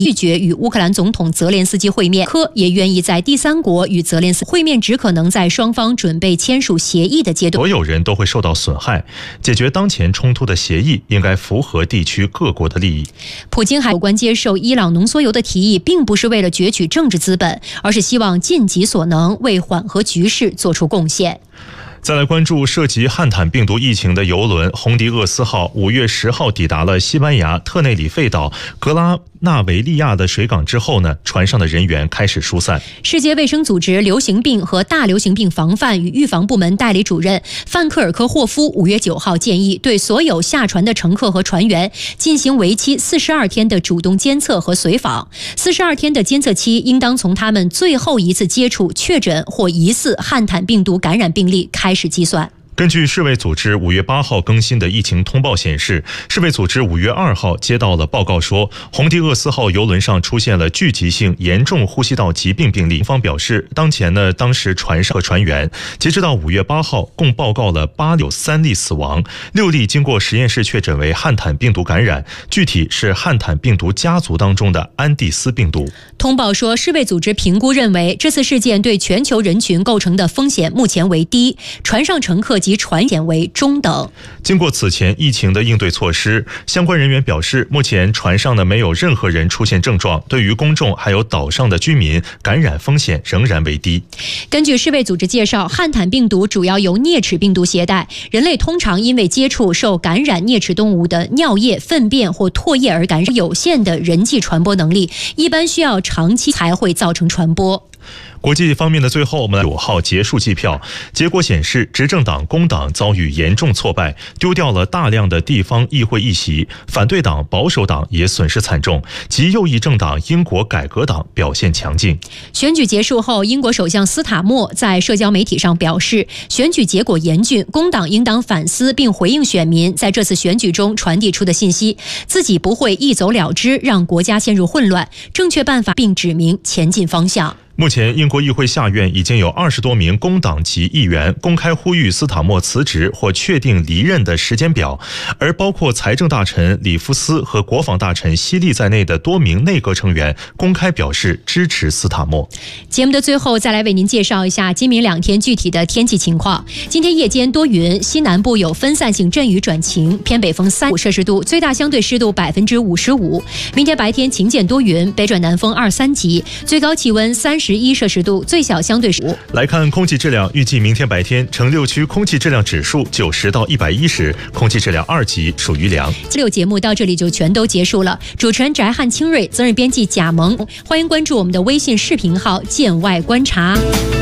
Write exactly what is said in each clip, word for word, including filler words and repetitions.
拒绝与乌克兰总统泽连斯基会面。科也愿意在第三国与泽连斯基会面，只可能在双方准备签署协议的阶段。 所有人都会受到损害，解决当前冲突的协议应该符合地区各国的利益。 普京还有关接受伊朗浓缩铀的提议，并不是为了攫取政治资本，而是希望尽己所能为缓和局势做出贡献。 再来关注涉及汉坦病毒疫情的邮轮红迪厄斯号，五月十号抵达了西班牙特内里费岛格拉纳维利亚的水港之后呢，船上的人员开始疏散。 世界卫生组织流行病和大流行病防范与预防部门代理主任范克尔科霍夫五月九号建议，对所有下船的乘客和船员进行为期四十二天的主动监测和随访。四十二天的监测期应当从他们最后一次接触确诊或疑似汉坦病毒感染病例开始计算。 根据世卫组织五月八号更新的疫情通报显示，世卫组织五月二号接到了报告说，红迪厄斯号邮轮上出现了聚集性严重呼吸道疾病病例。方表示，当前呢，当时船上和船员截止到五月八号，共报告了八有三例死亡，六例经过实验室确诊为汉坦病毒感染，具体是汉坦病毒家族当中的安地斯病毒。 通报说，世卫组织评估认为，这次事件对全球人群构成的风险目前为低，船上乘客及船险为中等。 经过此前疫情的应对措施，相关人员表示，目前船上呢没有任何人出现症状，对于公众还有岛上的居民感染风险仍然为低。 根据世卫组织介绍，汉坦病毒主要由啮齿病毒携带，人类通常因为接触受感染啮齿动物的尿液、粪便或唾液而感染，有限的人际传播能力，一般需要长期才会造成传播。 国际方面的最后，我们九号结束计票，结果显示，执政党工党遭遇严重挫败，丢掉了大量的地方议会议席；反对党保守党也损失惨重，极右翼政党英国改革党表现强劲。 选举结束后，英国首相斯塔默在社交媒体上表示，选举结果严峻，工党应当反思并回应选民在这次选举中传递出的信息，自己不会一走了之，让国家陷入混乱，正确办法，并指明前进方向。 目前，英国议会下院已经有二十多名工党籍议员公开呼吁斯塔默辞职或确定离任的时间表，而包括财政大臣里夫斯和国防大臣希利在内的多名内阁成员公开表示支持斯塔默。 节目的最后，再来为您介绍一下今明两天具体的天气情况。今天夜间多云，西南部有分散性阵雨转晴，偏北风三五摄氏度，最大相对湿度百分之五十五。明天白天晴间多云，北转南风二三级，最高气温三十一摄氏度，最小相对湿度。 来看空气质量，预计明天白天城六区空气质量指数九十到一百一十，空气质量二级，属于良。 六节目到这里就全都结束了。主持人翟汉清瑞，责任编辑贾萌，欢迎关注我们的微信视频号“见外观察”。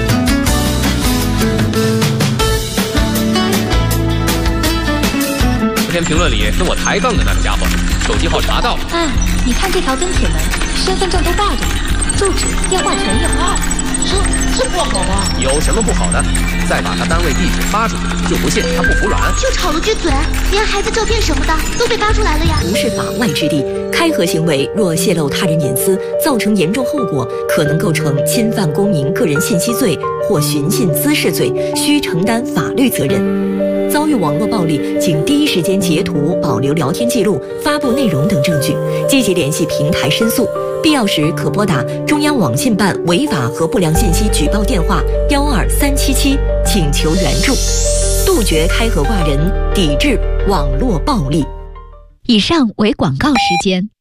昨天评论里跟我抬杠的那个家伙，手机号查到了。 哎，你看这条跟帖文，身份证都带着呢。住址、电话全印了，这这不好吗？ 有什么不好的？再把他单位地址发出去，就不信他不服软。 就吵了句嘴，连孩子照片什么的都被扒出来了呀！ 不是法外之地，开合行为若泄露他人隐私，造成严重后果，可能构成侵犯公民个人信息罪或寻衅滋事罪，需承担法律责任。遭遇网络暴力，请第一时间截图、保留聊天记录、发布内容等证据，积极联系平台申诉。必要时可拨打中央网信办违法和不良信息举报电话幺二三七七，请求援助，杜绝开合挂人，抵制网络暴力。 以上为广告时间。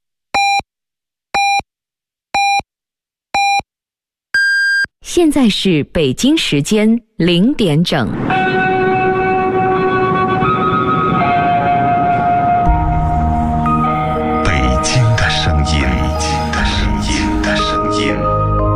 现在是北京时间零点整。